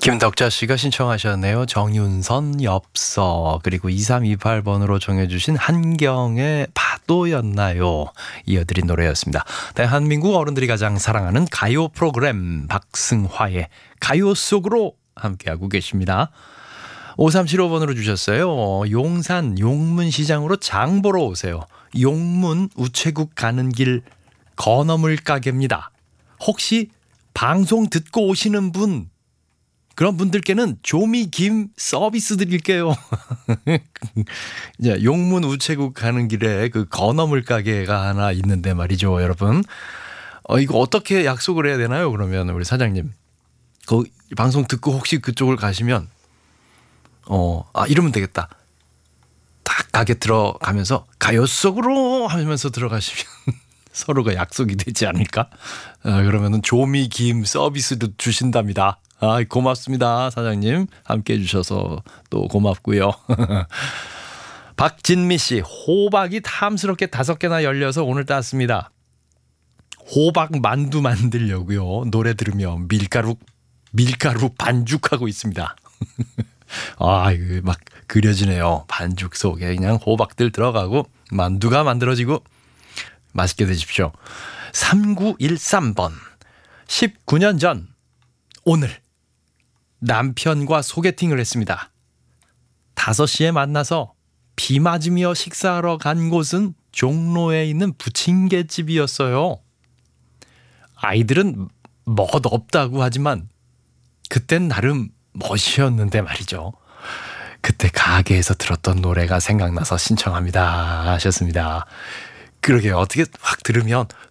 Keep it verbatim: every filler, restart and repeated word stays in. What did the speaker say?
김덕자 씨가 신청하셨네요. 정윤선 엽서, 그리고 이삼이팔 번으로 정해주신 한경의 파도였나요? 이어드린 노래였습니다. 대한민국 어른들이 가장 사랑하는 가요 프로그램 박승화의 가요 속으로 함께하고 계십니다. 오삼칠오 번으로 주셨어요. 용산 용문시장으로 장 보러 오세요. 용문 우체국 가는 길 건어물 가게입니다. 혹시 방송 듣고 오시는 분, 그런 분들께는 조미김 서비스 드릴게요. 이제 용문 우체국 가는 길에 그 건어물 가게가 하나 있는데 말이죠, 여러분. 어, 이거 어떻게 약속을 해야 되나요? 그러면 우리 사장님, 그 방송 듣고 혹시 그쪽을 가시면, 어, 아 이러면 되겠다. 딱 가게 들어가면서 가요 속으로 하면서 들어가시면 서로가 약속이 되지 않을까? 아, 그러면은 조미김 서비스도 주신답니다. 아, 고맙습니다, 사장님. 함께 해주셔서 또 고맙고요. 박진미 씨, 호박이 탐스럽게 다섯 개나 열려서 오늘 땄습니다. 호박 만두 만들려고요. 노래 들으며 밀가루 밀가루 반죽하고 있습니다. 아, 이거 막 그려지네요. 반죽 속에 그냥 호박들 들어가고 만두가 만들어지고 맛있게 드십시오. 삼구일삼 번, 십구 년 전 오늘 남편과 소개팅을 했습니다. 다섯 시에 만나서 비 맞으며 식사하러 간 곳은 종로에 있는 부침개집이었어요. 아이들은 멋 없다고 하지만 그땐 나름 멋이었는데 말이죠. 그때 가게에서 들었던 노래가 생각나서 신청합니다 하셨습니다. 그러게요. 어떻게 확 들으면